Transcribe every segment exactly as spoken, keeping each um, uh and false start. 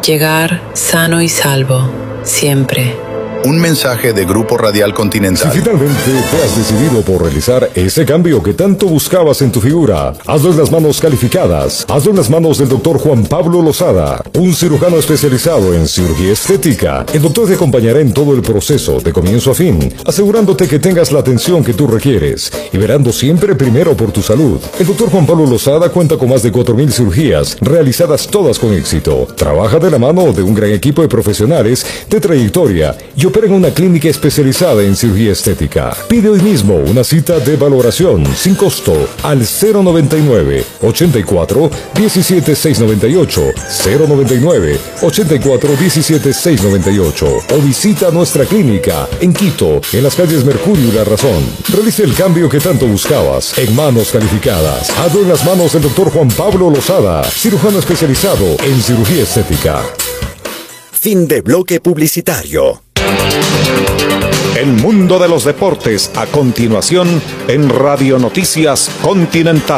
Llegar sano y salvo, siempre. Un mensaje de Grupo Radial Continental. Si finalmente te has decidido por realizar ese cambio que tanto buscabas en tu figura, hazlo en las manos calificadas. Hazlo en las manos del doctor Juan Pablo Lozada, un cirujano especializado en cirugía estética. El doctor te acompañará en todo el proceso, de comienzo a fin, asegurándote que tengas la atención que tú requieres y verando siempre primero por tu salud. El doctor Juan Pablo Lozada cuenta con más de cuatro mil cirugías, realizadas todas con éxito. Trabaja de la mano de un gran equipo de profesionales de trayectoria y opera en una clínica especializada en cirugía estética. Pide hoy mismo una cita de valoración sin costo al cero noventa y nueve, ochenta y cuatro, diecisiete, seiscientos noventa y ocho, cero noventa y nueve, ochenta y cuatro, diecisiete, seiscientos noventa y ocho o visita nuestra clínica en Quito, en las calles Mercurio y La Razón. Realice el cambio que tanto buscabas en manos calificadas. Hazlo en las manos del doctor Juan Pablo Lozada, cirujano especializado en cirugía estética. Fin de bloque publicitario. El mundo de los deportes a continuación en Radio Noticias Continental.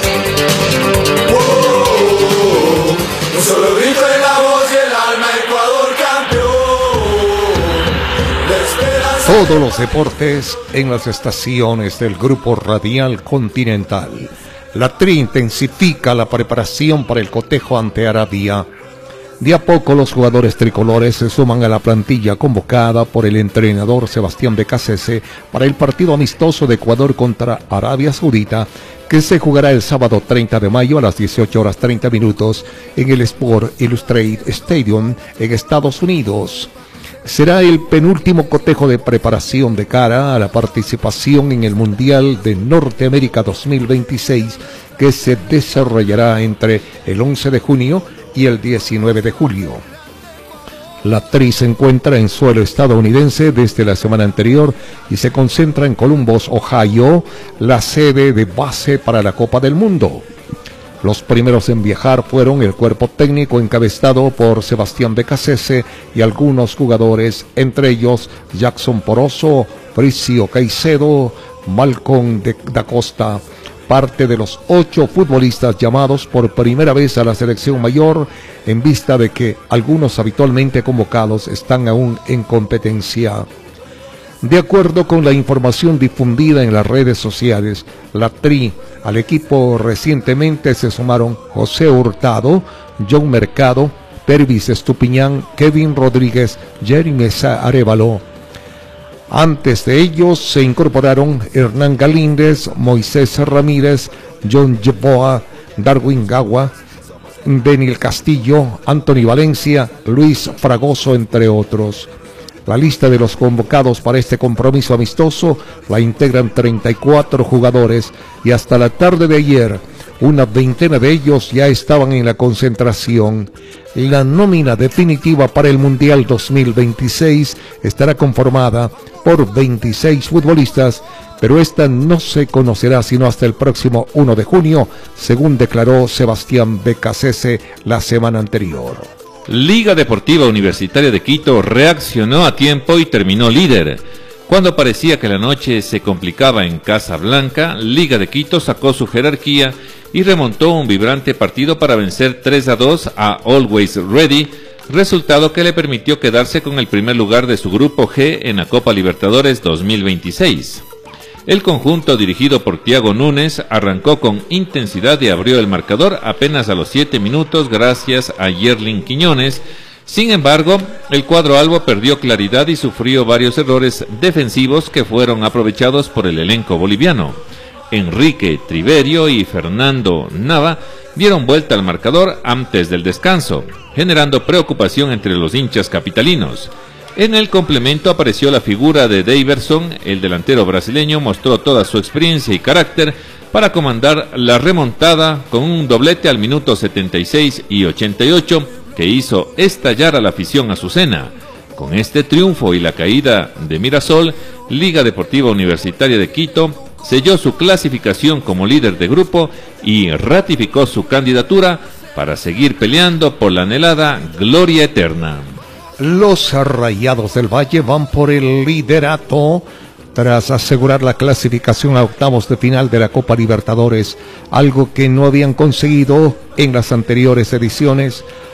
Oh, un solo grito en la voz y el alma, Ecuador campeón. Todos los deportes en las estaciones del Grupo Radial Continental. La Tri intensifica la preparación para el cotejo ante Arabia. De a poco los jugadores tricolores se suman a la plantilla convocada por el entrenador Sebastián Becasese para el partido amistoso de Ecuador contra Arabia Saudita, que se jugará el sábado treinta de mayo a las dieciocho horas treinta minutos en el Sport Illustrated Stadium en Estados Unidos. Será el penúltimo cotejo de preparación de cara a la participación en el Mundial de Norteamérica dos mil veintiséis, que se desarrollará entre el once de junio y el diecinueve de julio. La Tri se encuentra en suelo estadounidense desde la semana anterior y se concentra en Columbus, Ohio, la sede de base para la Copa del Mundo. Los primeros en viajar fueron el cuerpo técnico encabezado por Sebastián Becasese y algunos jugadores, entre ellos Jackson Poroso, Fricio Caicedo, Malcolm de, da Costa. Parte de los ocho futbolistas llamados por primera vez a la selección mayor, en vista de que algunos habitualmente convocados están aún en competencia. De acuerdo con la información difundida en las redes sociales, la Tri, al equipo recientemente se sumaron José Hurtado, John Mercado, Pervis Estupiñán, Kevin Rodríguez, Jeremy Arévalo. Antes de ellos se incorporaron Hernán Galíndez, Moisés Ramírez, John Yeboa, Darwin Gagua, Daniel Castillo, Anthony Valencia, Luis Fragoso, entre otros. La lista de los convocados para este compromiso amistoso la integran treinta y cuatro jugadores y hasta la tarde de ayer una veintena de ellos ya estaban en la concentración. La nómina definitiva para el Mundial dos mil veintiséis estará conformada por veintiséis futbolistas, pero esta no se conocerá sino hasta el próximo uno de junio, según declaró Sebastián Becasese la semana anterior. Liga Deportiva Universitaria de Quito reaccionó a tiempo y terminó líder. Cuando parecía que la noche se complicaba en Casablanca, Liga de Quito sacó su jerarquía y remontó un vibrante partido para vencer tres a dos a Always Ready, resultado que le permitió quedarse con el primer lugar de su grupo G en la Copa Libertadores dos mil veintiséis. El conjunto dirigido por Thiago Núñez arrancó con intensidad y abrió el marcador apenas a los siete minutos gracias a Yerlin Quiñones. Sin embargo, el cuadro albo perdió claridad y sufrió varios errores defensivos que fueron aprovechados por el elenco boliviano. Enrique Triverio y Fernando Nava dieron vuelta al marcador antes del descanso, generando preocupación entre los hinchas capitalinos. En el complemento apareció la figura de Daverson. El delantero brasileño mostró toda su experiencia y carácter para comandar la remontada con un doblete al minuto setenta y seis y ochenta y ocho que hizo estallar a la afición azucena. Con este triunfo y la caída de Mirasol, Liga Deportiva Universitaria de Quito selló su clasificación como líder de grupo y ratificó su candidatura para seguir peleando por la anhelada gloria eterna. Los Rayados del Valle van por el liderato tras asegurar la clasificación a octavos de final de la Copa Libertadores, algo que no habían conseguido en las anteriores ediciones.